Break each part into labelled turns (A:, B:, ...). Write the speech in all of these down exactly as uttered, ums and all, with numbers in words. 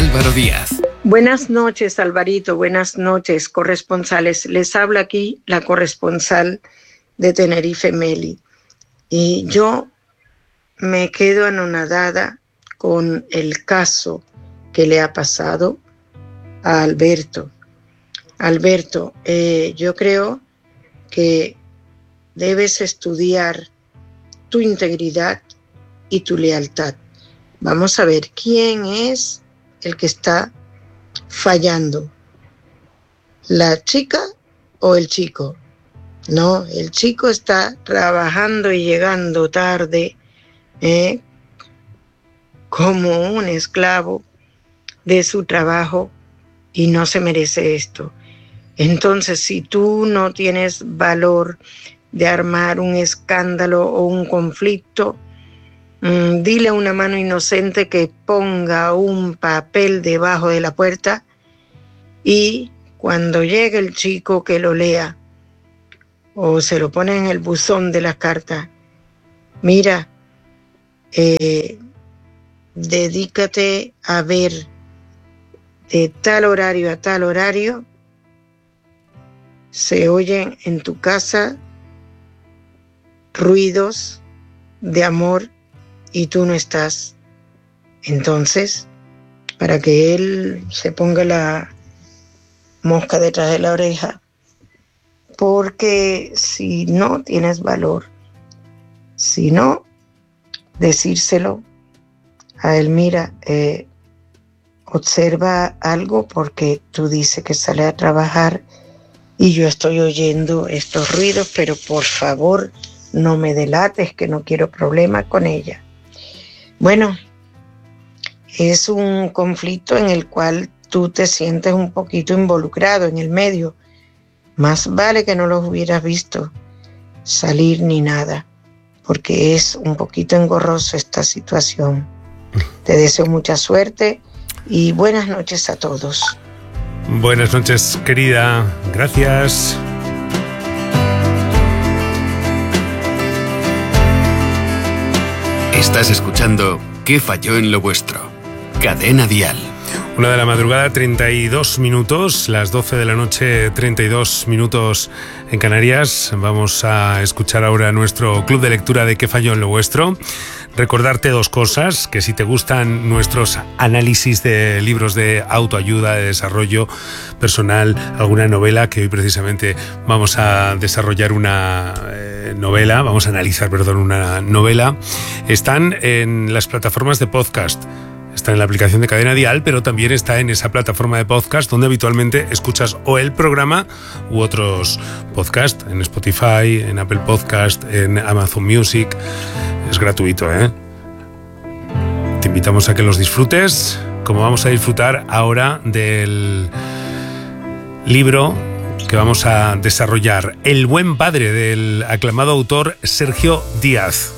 A: Álvaro Díaz.
B: Buenas noches, Alvarito. Buenas noches, corresponsales. Les habla aquí la corresponsal de Tenerife, Meli. Y yo me quedo anonadada con el caso que le ha pasado a Alberto. Alberto, eh, yo creo que debes estudiar tu integridad y tu lealtad. Vamos a ver quién es el que está fallando, la chica o el chico. No, el chico está trabajando y llegando tarde, ¿eh? como un esclavo de su trabajo y no se merece esto. Entonces, si tú no tienes valor de armar un escándalo o un conflicto, mmm, dile a una mano inocente que ponga un papel debajo de la puerta y cuando llegue el chico que lo lea o se lo pone en el buzón de las cartas. Mira, eh, dedícate a ver de tal horario a tal horario se oyen en tu casa ruidos de amor y tú no estás. Entonces, para que él se ponga la mosca detrás de la oreja, porque si no tienes valor, si no, decírselo a él, mira, eh, observa algo porque tú dices que sale a trabajar y yo estoy oyendo estos ruidos, pero por favor no me delates, que no quiero problemas con ella. Bueno, es un conflicto en el cual tú te sientes un poquito involucrado en el medio. Más vale que no los hubieras visto salir ni nada, porque es un poquito engorroso esta situación. Te deseo mucha suerte y buenas noches a todos.
C: Buenas noches, querida. Gracias.
A: Estás escuchando ¿Qué falló en lo vuestro? Cadena Dial.
C: Una de la madrugada, treinta y dos minutos, las doce de la noche, treinta y dos minutos en Canarias. Vamos a escuchar ahora nuestro club de lectura de ¿Qué falló en lo vuestro? Recordarte dos cosas, que si te gustan nuestros análisis de libros de autoayuda, de desarrollo personal, alguna novela, que hoy precisamente vamos a desarrollar una eh, novela, vamos a analizar, perdón, una novela, están en las plataformas de podcast. Está en la aplicación de Cadena Dial, pero también está en esa plataforma de podcast donde habitualmente escuchas o el programa u otros podcasts, en Spotify, en Apple Podcast, en Amazon Music. Es gratuito, ¿eh? Te invitamos a que los disfrutes, como vamos a disfrutar ahora del libro que vamos a desarrollar, El buen padre, del aclamado autor Sergio Díaz.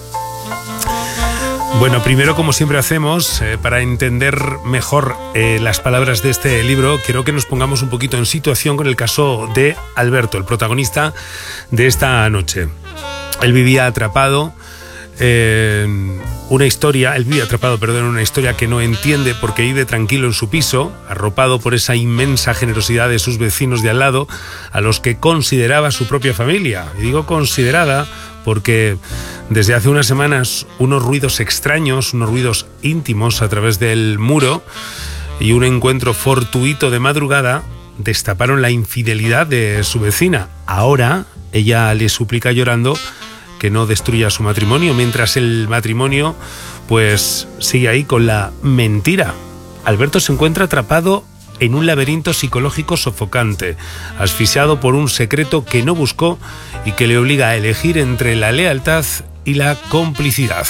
C: Bueno, primero, como siempre hacemos, eh, para entender mejor eh, las palabras de este libro, quiero que nos pongamos un poquito en situación con el caso de Alberto, el protagonista de esta noche. Él vivía atrapado eh, una historia, él vivía atrapado, perdón, una historia que no entiende porque vive tranquilo en su piso, arropado por esa inmensa generosidad de sus vecinos de al lado, a los que consideraba su propia familia. Y digo considerada porque desde hace unas semanas unos ruidos extraños, unos ruidos íntimos a través del muro y un encuentro fortuito de madrugada destaparon la infidelidad de su vecina. Ahora ella le suplica llorando que no destruya su matrimonio, mientras el matrimonio pues sigue ahí con la mentira. Alberto se encuentra atrapado en un laberinto psicológico sofocante, asfixiado por un secreto que no buscó y que le obliga a elegir entre la lealtad y la complicidad.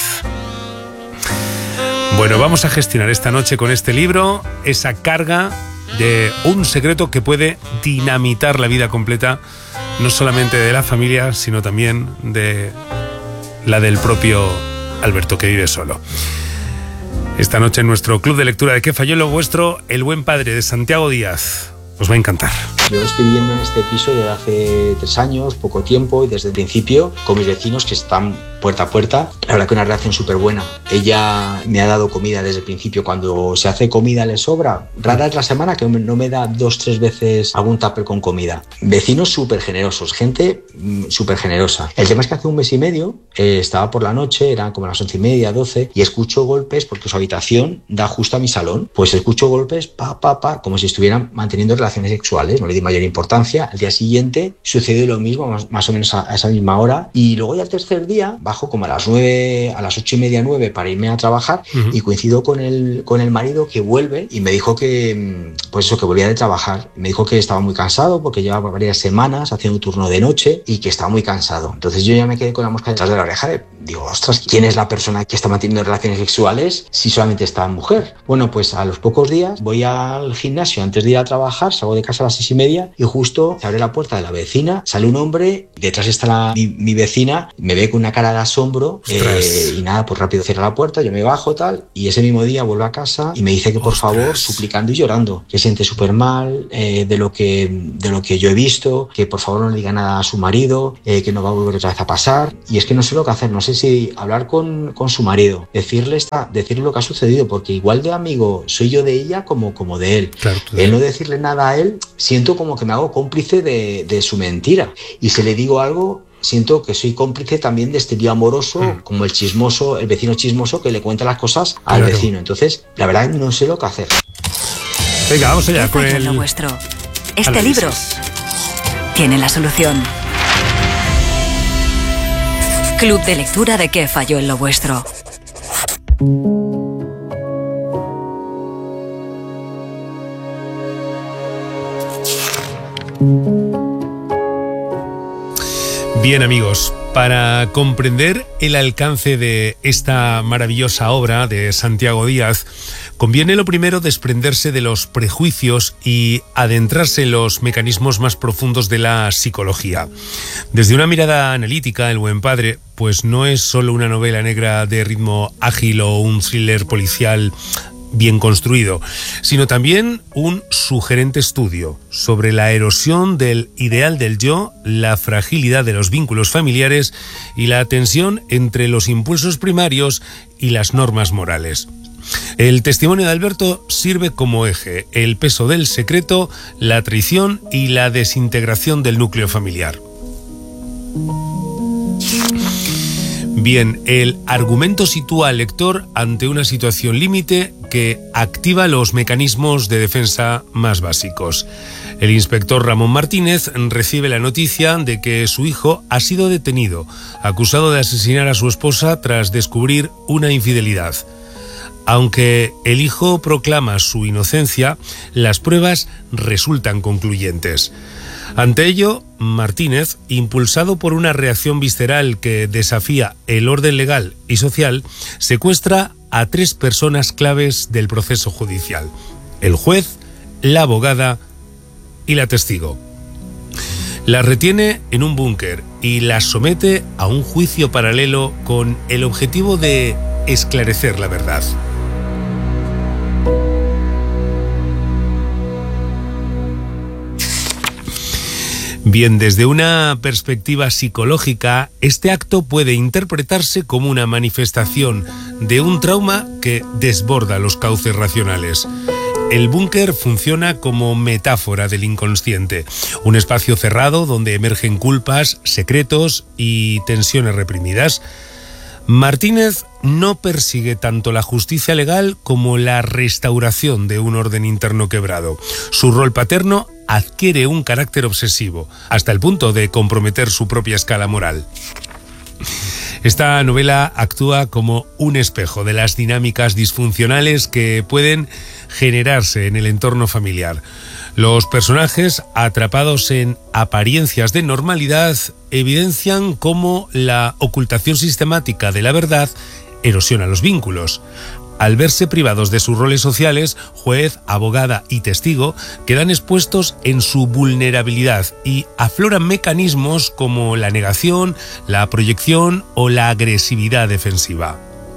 C: Bueno, vamos a gestionar esta noche con este libro esa carga de un secreto que puede dinamitar la vida completa, no solamente de la familia, sino también de la del propio Alberto, que vive solo. Esta noche en nuestro club de lectura de ¿Qué falló en lo vuestro? El buen padre, de Santiago Díaz. Os va a encantar.
D: Yo estoy viviendo en este piso desde hace tres años, poco tiempo, y desde el principio con mis vecinos que están puerta a puerta. La verdad que una relación súper buena. Ella me ha dado comida desde el principio. Cuando se hace comida le sobra. Rara es la semana que no me da dos, tres veces algún tupper con comida. Vecinos súper generosos, gente súper generosa. El tema es que hace un mes y medio eh, estaba por la noche, eran como las once y media, doce, y escucho golpes porque su habitación da justo a mi salón. Pues escucho golpes, pa, pa, pa, como si estuvieran manteniendo relaciones sexuales. No le di mayor importancia. Al día siguiente sucedió lo mismo, más, más o menos a, a esa misma hora. Y luego ya el tercer día bajo como a las nueve, a las ocho y media, nueve para irme a trabajar, uh-huh. y coincido con el, con el marido que vuelve y me dijo que, pues eso, que volvía de trabajar. Me dijo que estaba muy cansado porque llevaba varias semanas haciendo un turno de noche y que estaba muy cansado. Entonces yo ya me quedé con la mosca detrás de la oreja. Digo, ostras, ¿quién es la persona que está manteniendo relaciones sexuales si solamente está mujer? Bueno, pues a los pocos días voy al gimnasio antes de ir a trabajar, salgo de casa a las seis y media y justo se abre la puerta de la vecina, sale un hombre, detrás está la, mi, mi vecina, me ve con una cara de asombro eh, y nada, pues rápido cierra la puerta, yo me bajo tal y ese mismo día vuelvo a casa y me dice que por ostras. favor, suplicando y llorando, que se siente súper mal eh, de, lo que, de lo que yo he visto, que por favor no le diga nada a su marido, eh, que no va a volver otra vez a pasar. Y es que no sé lo que hacer, no sé si hablar con, con su marido, decirle, esta, decirle lo que ha sucedido, porque igual de amigo soy yo de ella como, como de él. Claro, el no decirle nada a él, siento como que me hago cómplice de, de su mentira. Y si le digo algo, siento que soy cómplice también de este lío amoroso, mm. como el chismoso, el vecino chismoso que le cuenta las cosas al claro. vecino. Entonces, la verdad no sé lo que hacer.
C: Venga, vamos allá con el...
E: Lo vuestro. Este análisis. Libro tiene la solución. Club de lectura de ¿Qué falló en lo vuestro?
C: Bien, amigos, para comprender el alcance de esta maravillosa obra de Santiago Díaz, conviene lo primero desprenderse de los prejuicios y adentrarse en los mecanismos más profundos de la psicología. Desde una mirada analítica, El buen padre, pues no es solo una novela negra de ritmo ágil o un thriller policial bien construido, sino también un sugerente estudio sobre la erosión del ideal del yo, la fragilidad de los vínculos familiares y la tensión entre los impulsos primarios y las normas morales. El testimonio de Alberto sirve como eje, el peso del secreto, la traición y la desintegración del núcleo familiar. Bien, el argumento sitúa al lector ante una situación límite que activa los mecanismos de defensa más básicos. El inspector Ramón Martínez recibe la noticia de que su hijo ha sido detenido, acusado de asesinar a su esposa tras descubrir una infidelidad. Aunque el hijo proclama su inocencia, las pruebas resultan concluyentes. Ante ello, Martínez, impulsado por una reacción visceral que desafía el orden legal y social, secuestra a tres personas claves del proceso judicial: el juez, la abogada y la testigo. Las retiene en un búnker y las somete a un juicio paralelo con el objetivo de esclarecer la verdad. Bien, desde una perspectiva psicológica, este acto puede interpretarse como una manifestación de un trauma que desborda los cauces racionales. El búnker funciona como metáfora del inconsciente, un espacio cerrado donde emergen culpas, secretos y tensiones reprimidas. Martínez no persigue tanto la justicia legal como la restauración de un orden interno quebrado. Su rol paterno adquiere un carácter obsesivo, hasta el punto de comprometer su propia escala moral. Esta novela actúa como un espejo de las dinámicas disfuncionales que pueden generarse en el entorno familiar. Los personajes, atrapados en apariencias de normalidad, evidencian cómo la ocultación sistemática de la verdad erosiona los vínculos. Al verse privados de sus roles sociales, juez, abogada y testigo quedan expuestos en su vulnerabilidad y afloran mecanismos como la negación, la proyección o la agresividad defensiva.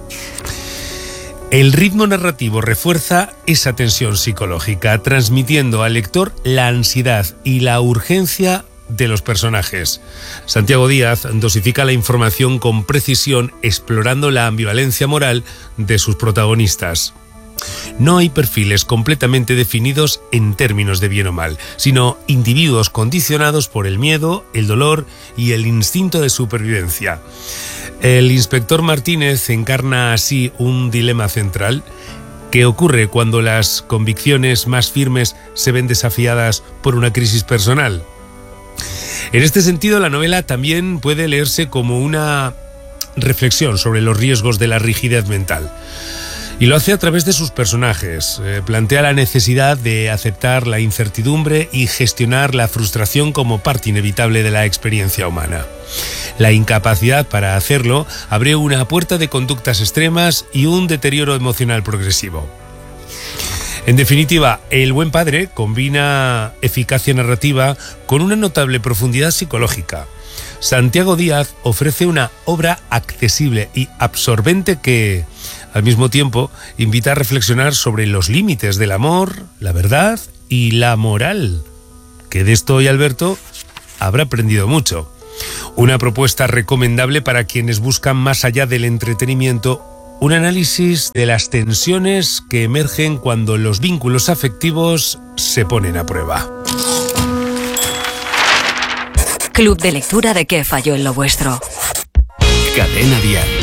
C: El ritmo narrativo refuerza esa tensión psicológica, transmitiendo al lector la ansiedad y la urgencia de los personajes. Santiago Díaz dosifica la información con precisión, explorando la ambivalencia moral de sus protagonistas. No hay perfiles completamente definidos en términos de bien o mal, sino individuos condicionados por el miedo, el dolor y el instinto de supervivencia. El inspector Martínez encarna así un dilema central. ¿Qué ocurre cuando las convicciones más firmes se ven desafiadas por una crisis personal? En este sentido, la novela también puede leerse como una reflexión sobre los riesgos de la rigidez mental. Y lo hace a través de sus personajes. Eh, plantea la necesidad de aceptar la incertidumbre y gestionar la frustración como parte inevitable de la experiencia humana. La incapacidad para hacerlo abre una puerta de conductas extremas y un deterioro emocional progresivo. En definitiva, El buen padre combina eficacia narrativa con una notable profundidad psicológica. Santiago Díaz ofrece una obra accesible y absorbente que, al mismo tiempo, invita a reflexionar sobre los límites del amor, la verdad y la moral. Que de esto hoy Alberto habrá aprendido mucho. Una propuesta recomendable para quienes buscan, más allá del entretenimiento, un análisis de las tensiones que emergen cuando los vínculos afectivos se ponen a prueba.
E: Club de lectura de ¿Qué falló en lo vuestro?
A: Cadena Dial.